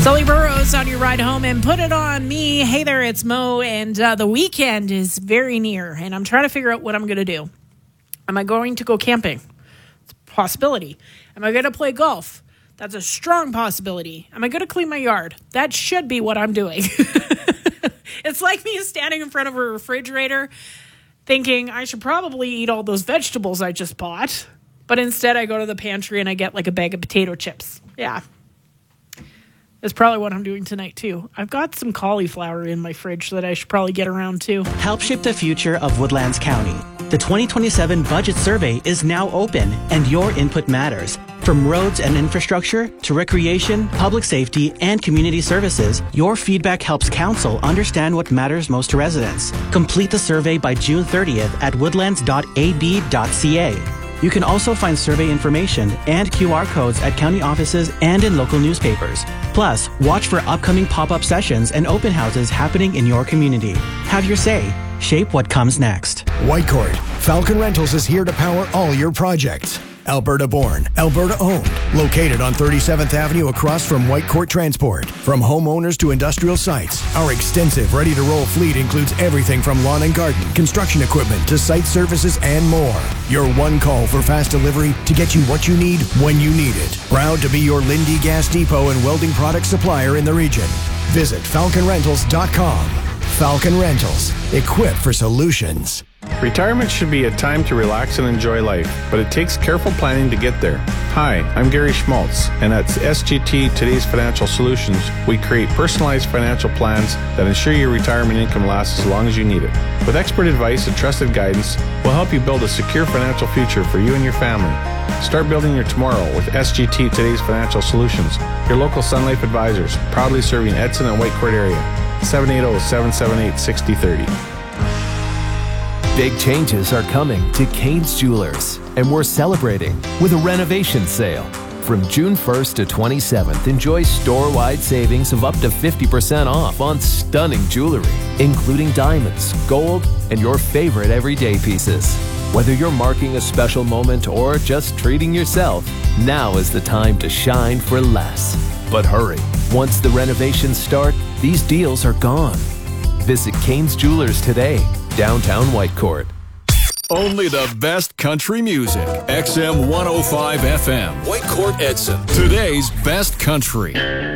Sully Burrows on your ride home and Put It On Me. Hey there, it's Mo, and the weekend is very near, and I'm trying to figure out what I'm going to do. Am I going to go camping? It's a possibility. Am I going to play golf? That's a strong possibility. Am I going to clean my yard? That should be what I'm doing. It's like me standing in front of a refrigerator thinking I should probably eat all those vegetables I just bought, but instead I go to the pantry and I get like a bag of potato chips. Yeah. That's probably what I'm doing tonight, too. I've got some cauliflower in my fridge that I should probably get around to. Help shape the future of Woodlands County. The 2027 budget survey is now open, and your input matters. From roads and infrastructure to recreation, public safety, and community services, your feedback helps council understand what matters most to residents. Complete the survey by June 30th at woodlands.ab.ca. You can also find survey information and QR codes at county offices and in local newspapers. Plus, watch for upcoming pop-up sessions and open houses happening in your community. Have your say. Shape what comes next. Whitecourt. Falcon Rentals is here to power all your projects. Alberta born, Alberta owned. Located on 37th Avenue across from Whitecourt Transport. From homeowners to industrial sites, our extensive ready-to-roll fleet includes everything from lawn and garden, construction equipment to site services and more. Your one call for fast delivery to get you what you need when you need it. Proud to be your Lindy Gas Depot and welding product supplier in the region. Visit falconrentals.com. Falcon Rentals, equipped for solutions. Retirement should be a time to relax and enjoy life, but it takes careful planning to get there. Hi, I'm Gary Schmaltz, and at SGT Today's Financial Solutions, we create personalized financial plans that ensure your retirement income lasts as long as you need it. With expert advice and trusted guidance, we'll help you build a secure financial future for you and your family. Start building your tomorrow with SGT Today's Financial Solutions, your local Sun Life advisors, proudly serving Edson and Whitecourt area. 780-778-6030. Big changes are coming to Kane's Jewelers, and we're celebrating with a renovation sale. From June 1st to 27th, enjoy store-wide savings of up to 50% off on stunning jewelry, including diamonds, gold, and your favorite everyday pieces. Whether you're marking a special moment or just treating yourself, now is the time to shine for less. But hurry, once the renovations start, these deals are gone. Visit Kane's Jewelers today, downtown Whitecourt. Only the best country music. XM 105 FM. Whitecourt Edson. Today's best country.